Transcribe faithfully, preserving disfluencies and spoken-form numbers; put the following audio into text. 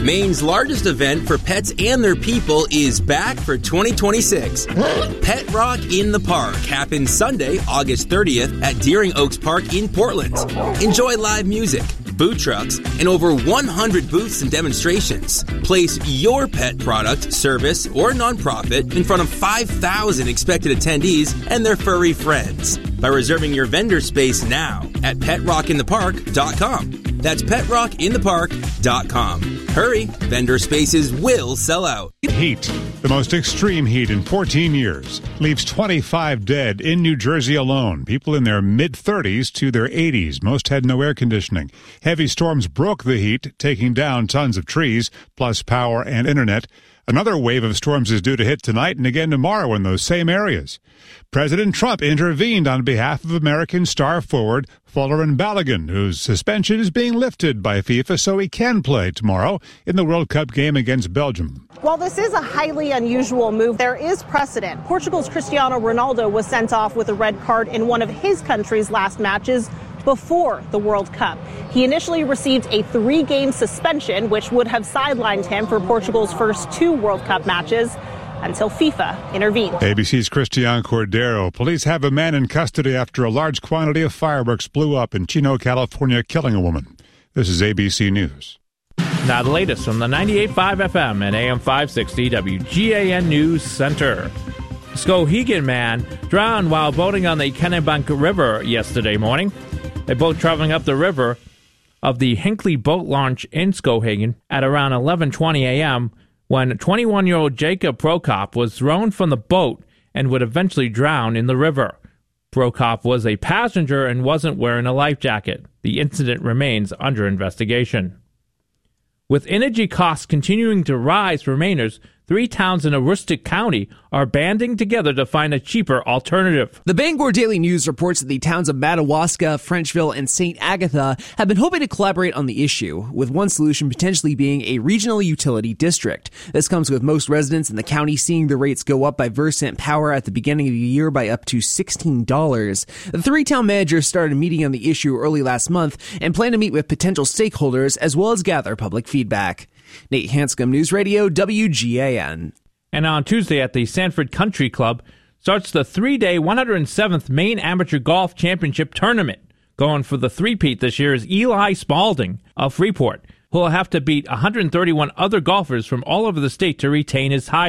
Maine's largest event for pets and their people is back for twenty twenty-six. Pet Rock in the Park happens Sunday, August thirtieth at Deering Oaks Park in Portland. Enjoy live music, food trucks, and over one hundred booths and demonstrations. Place your pet product, service, or nonprofit in front of five thousand expected attendees and their furry friends by reserving your vendor space now at pet rock in the park dot com. That's pet rock in the park dot com. Hurry, vendor spaces will sell out. Heat, the most extreme heat in fourteen years, leaves twenty-five dead in New Jersey alone. People in their mid-thirties to their eighties. Most had no air conditioning. Heavy storms broke the heat, taking down tons of trees, plus power and internet. Another wave of storms is due to hit tonight and again tomorrow in those same areas. President Trump intervened on behalf of American star forward Folarin Balogun, whose suspension is being lifted by FIFA so he can play tomorrow in the World Cup game against Belgium. While this is a highly unusual move, there is precedent. Portugal's Cristiano Ronaldo was sent off with a red card in one of his country's last matches before the World Cup. He initially received a three-game suspension, which would have sidelined him for Portugal's first two World Cup matches until FIFA intervened. A B C's Christian Cordero. Police have a man in custody after a large quantity of fireworks blew up in Chino, California, killing a woman. This is A B C News. Now the latest from the ninety-eight point five F M and A M five sixty W G A N News Center. Skowhegan man drowned while boating on the Kennebunk River yesterday morning. A boat traveling up the river of the Hinckley Boat Launch in Skowhegan at around eleven twenty a.m. when twenty-one-year-old Jacob Prokop was thrown from the boat and would eventually drown in the river. Prokop was a passenger and wasn't wearing a life jacket. The incident remains under investigation. With energy costs continuing to rise for Mainers, three towns in Aroostook County are banding together to find a cheaper alternative. The Bangor Daily News reports that the towns of Madawaska, Frenchville, and Saint Agatha have been hoping to collaborate on the issue, with one solution potentially being a regional utility district. This comes with most residents in the county seeing the rates go up by Versant Power at the beginning of the year by up to sixteen dollars. The three town managers started meeting on the issue early last month and plan to meet with potential stakeholders as well as gather public feedback. Nate Hanscom, News Radio, W G A N. And on Tuesday at the Sanford Country Club starts the three-day one hundred seventh Maine Amateur Golf Championship Tournament. Going for the three-peat this year is Eli Spalding of Freeport, who will have to beat one hundred thirty-one other golfers from all over the state to retain his title.